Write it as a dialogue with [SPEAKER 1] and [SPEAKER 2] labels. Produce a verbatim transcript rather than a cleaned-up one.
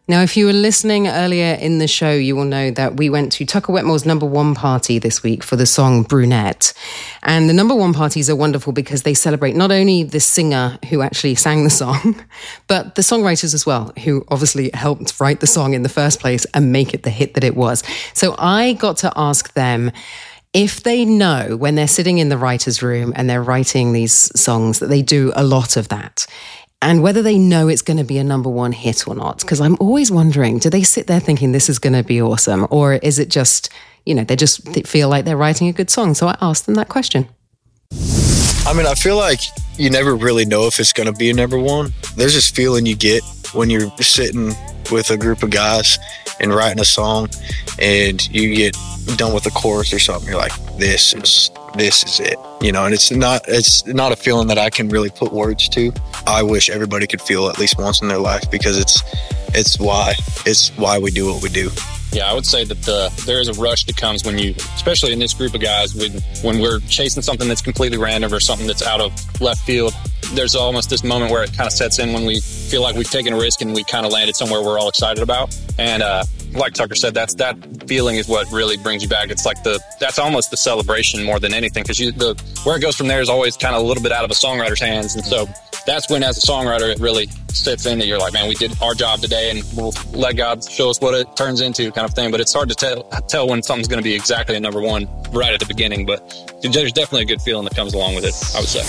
[SPEAKER 1] Now, if you were listening earlier in the show, you will know that we went to Tucker Wetmore's number one party this week for the song Brunette. And the number one parties are wonderful because they celebrate not only the singer who actually sang the song, but the songwriters as well, who obviously helped write the song in the first place and make it the hit that it was. So I got to ask them if they know when they're sitting in the writer's room and they're writing these songs that they do a lot of that. And whether they know it's going to be a number one hit or not. Because I'm always wondering, do they sit there thinking this is going to be awesome? Or is it just, you know, they just feel like they're writing a good song? So I asked them that question.
[SPEAKER 2] I mean, I feel like you never really know if it's going to be a number one. There's this feeling you get when you're sitting with a group of guys and writing a song and you get done with the chorus or something. You're like, this is this is it, you know. And it's not it's not a feeling that I can really put words to. I wish everybody could feel at least once in their life, because it's it's why it's why we do what we do.
[SPEAKER 3] Yeah, I would say that the, there is a rush that comes when you, especially in this group of guys, when, when we're chasing something that's completely random or something that's out of left field. There's almost this moment where it kind of sets in when we feel like we've taken a risk and we kind of landed somewhere we're all excited about. And uh, like Tucker said, that's that feeling is what really brings you back. It's like the that's almost the celebration more than anything, because you the where it goes from there is always kind of a little bit out of a songwriter's hands. And so that's when, as a songwriter, it really sits in that you're like, man, we did our job today, and we'll let God show us what it turns into, kind of thing. But it's hard to tell tell when something's going to be exactly a number one right at the beginning. But there's definitely a good feeling that comes along with it, I would say.